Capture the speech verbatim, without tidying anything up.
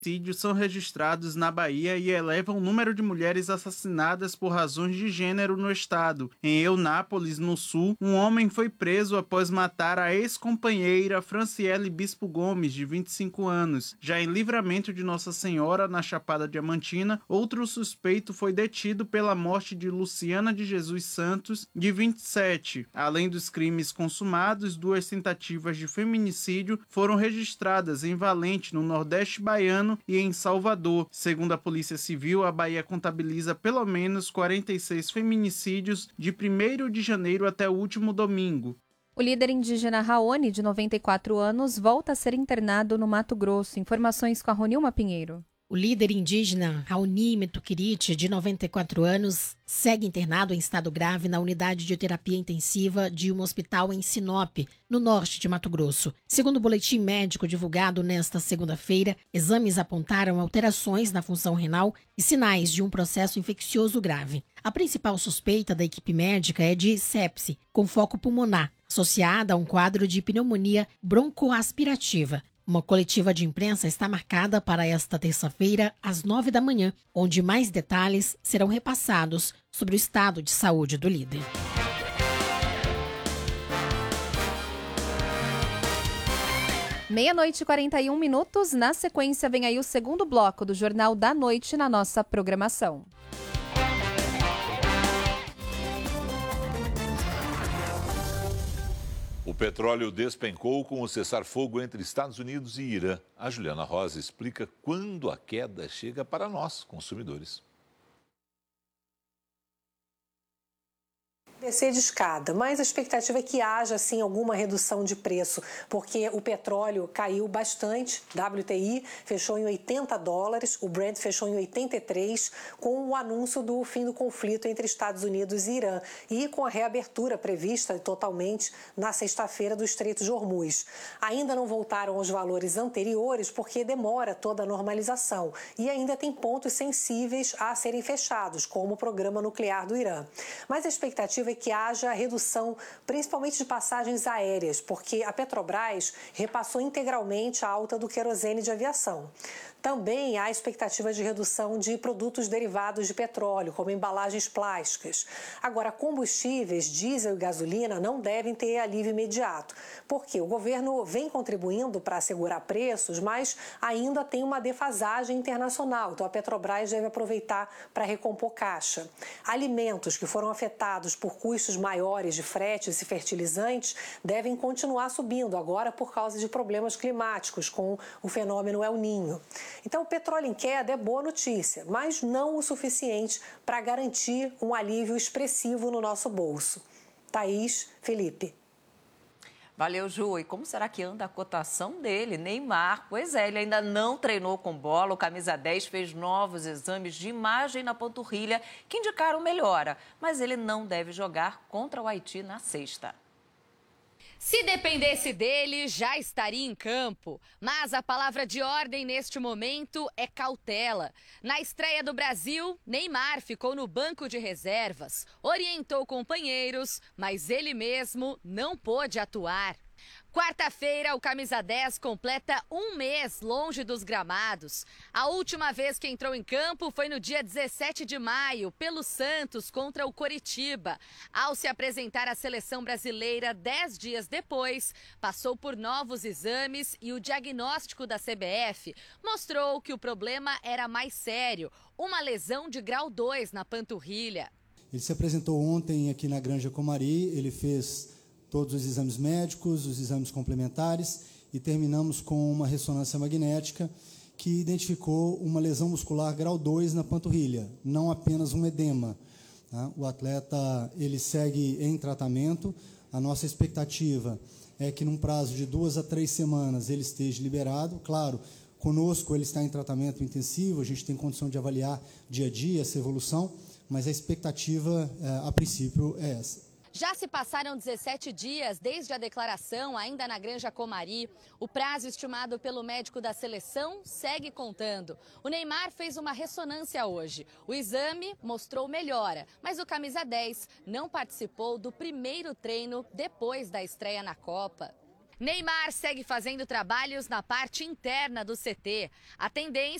Homicídios são registrados na Bahia e elevam o número de mulheres assassinadas por razões de gênero no estado. Em Eunápolis, no sul, um homem foi preso após matar a ex-companheira Franciele Bispo Gomes, de vinte e cinco anos. Já em Livramento de Nossa Senhora, na Chapada Diamantina, outro suspeito foi detido pela morte de Luciana de Jesus Santos, de vinte e sete. Além dos crimes consumados, duas tentativas de feminicídio foram registradas em Valente, no Nordeste baiano, e em Salvador. Segundo a Polícia Civil, a Bahia contabiliza pelo menos quarenta e seis feminicídios de primeiro de janeiro até o último domingo. O líder indígena Raoni, de noventa e quatro anos, volta a ser internado no Mato Grosso. Informações com a Ronilma Pinheiro. O líder indígena Raoni Metukirite, de noventa e quatro anos, segue internado em estado grave na unidade de terapia intensiva de um hospital em Sinop, no norte de Mato Grosso. Segundo o boletim médico divulgado nesta segunda-feira, exames apontaram alterações na função renal e sinais de um processo infeccioso grave. A principal suspeita da equipe médica é de sepse, com foco pulmonar, associada a um quadro de pneumonia broncoaspirativa. Uma coletiva de imprensa está marcada para esta terça-feira, às nove da manhã, onde mais detalhes serão repassados sobre o estado de saúde do líder. Meia-noite e quarenta e um minutos. Na sequência, vem aí o segundo bloco do Jornal da Noite na nossa programação. O petróleo despencou com o cessar-fogo entre Estados Unidos e Irã. A Juliana Rosa explica quando a queda chega para nós, consumidores. Descer de escada, mas a expectativa é que haja, sim, alguma redução de preço, porque o petróleo caiu bastante, W T I fechou em oitenta dólares, o Brent fechou em oitenta e três, com o anúncio do fim do conflito entre Estados Unidos e Irã e com a reabertura prevista totalmente na sexta-feira do Estreito de Hormuz. Ainda não voltaram aos valores anteriores porque demora toda a normalização e ainda tem pontos sensíveis a serem fechados, como o programa nuclear do Irã. Mas a expectativa é que haja redução, principalmente de passagens aéreas, porque a Petrobras repassou integralmente a alta do querosene de aviação. Também há expectativa de redução de produtos derivados de petróleo, como embalagens plásticas. Agora, combustíveis, diesel e gasolina não devem ter alívio imediato, porque o governo vem contribuindo para assegurar preços, mas ainda tem uma defasagem internacional, então a Petrobras deve aproveitar para recompor caixa. Alimentos que foram afetados por custos maiores de fretes e fertilizantes devem continuar subindo, agora por causa de problemas climáticos com o fenômeno El Niño. Então, o petróleo em queda é boa notícia, mas não o suficiente para garantir um alívio expressivo no nosso bolso. Thaís, Felipe. Valeu, Ju. E como será que anda a cotação dele? Neymar, pois é, ele ainda não treinou com bola. O camisa dez fez novos exames de imagem na panturrilha que indicaram melhora, mas ele não deve jogar contra o Haiti na sexta. Se dependesse dele, já estaria em campo. Mas a palavra de ordem neste momento é cautela. Na estreia do Brasil, Neymar ficou no banco de reservas, orientou companheiros, mas ele mesmo não pôde atuar. Quarta-feira, o camisa dez completa um mês longe dos gramados. A última vez que entrou em campo foi no dia dezessete de maio, pelo Santos contra o Coritiba. Ao se apresentar à seleção brasileira dez dias depois, passou por novos exames e o diagnóstico da C B F mostrou que o problema era mais sério, uma lesão de grau dois na panturrilha. Ele se apresentou ontem aqui na Granja Comari, ele fez todos os exames médicos, os exames complementares e terminamos com uma ressonância magnética que identificou uma lesão muscular grau dois na panturrilha, não apenas um edema. Tá? O atleta ele segue em tratamento, a nossa expectativa é que num prazo de duas a três semanas ele esteja liberado. Claro, conosco ele está em tratamento intensivo, a gente tem condição de avaliar dia a dia essa evolução, mas a expectativa, a princípio, é essa. Já se passaram dezessete dias desde a declaração, ainda na Granja Comari. O prazo estimado pelo médico da seleção segue contando. O Neymar fez uma ressonância hoje. O exame mostrou melhora, mas o camisa dez não participou do primeiro treino depois da estreia na Copa. Neymar segue fazendo trabalhos na parte interna do C T. A tendência